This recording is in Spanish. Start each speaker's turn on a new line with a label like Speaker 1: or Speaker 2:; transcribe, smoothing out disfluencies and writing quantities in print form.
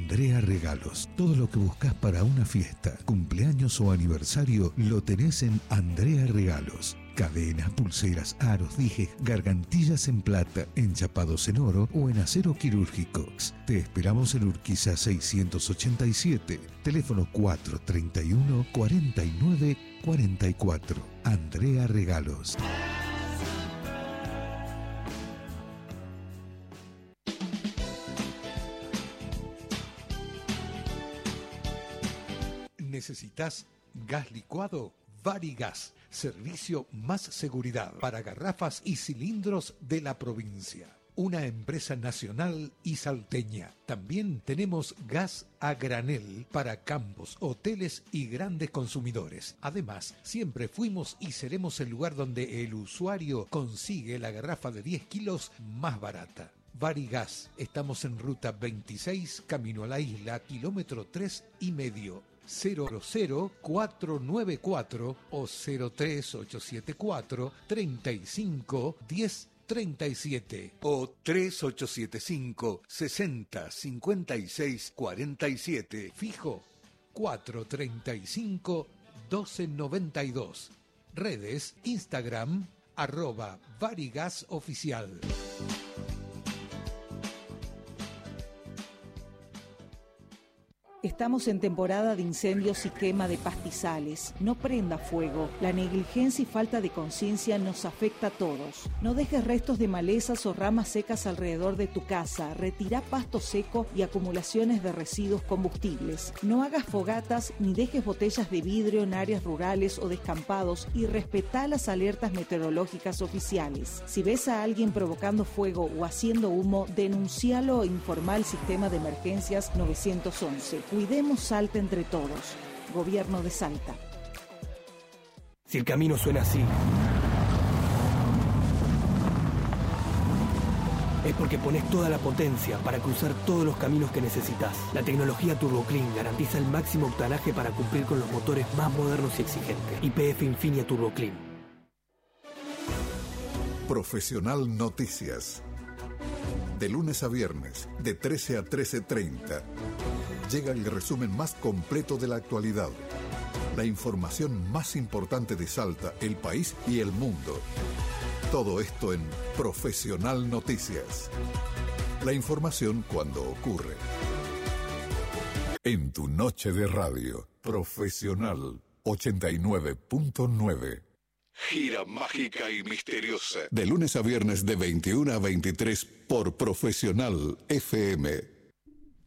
Speaker 1: Andrea Regalos. Todo lo que buscas para una fiesta, cumpleaños o aniversario lo tenés en Andrea Regalos. Cadenas, pulseras, aros, dijes, gargantillas en plata, enchapados en oro o en acero quirúrgico. Te esperamos en Urquiza 687, teléfono 431 49 44. Andrea Regalos. ¿Necesitas gas licuado? Varigas, servicio más seguridad para garrafas y cilindros de la provincia. Una empresa nacional y salteña. También tenemos gas a granel para campos, hoteles y grandes consumidores. Además, siempre fuimos y seremos el lugar donde el usuario consigue la garrafa de 10 kilos más barata. Varigas, estamos en ruta 26, camino a la isla, kilómetro 3,5. 00494 o 03874 35 10 37 o 3875 60 56 47. Fijo 435 1292. Redes Instagram @varigasoficial.
Speaker 2: Estamos en temporada de incendios y quema de pastizales. No prenda fuego. La negligencia y falta de conciencia nos afecta a todos. No dejes restos de malezas o ramas secas alrededor de tu casa. Retira pasto seco y acumulaciones de residuos combustibles. No hagas fogatas ni dejes botellas de vidrio en áreas rurales o descampados y respetá las alertas meteorológicas oficiales. Si ves a alguien provocando fuego o haciendo humo, denuncialo o informa al sistema de emergencias 911. Cuidemos Salta entre todos. Gobierno de Salta.
Speaker 3: Si el camino suena así, es porque pones toda la potencia para cruzar todos los caminos que necesitas. La tecnología TurboClean garantiza el máximo octanaje para cumplir con los motores más modernos y exigentes. YPF Infinia TurboClean.
Speaker 4: Profesional Noticias. De lunes a viernes, de 13 a 13:30. Llega el resumen más completo de la actualidad. La información más importante de Salta, el país y el mundo. Todo esto en Profesional Noticias. La información cuando ocurre. En tu noche de radio, Profesional 89.9. Gira mágica y misteriosa. De lunes a viernes de 21 a 23 por Profesional FM.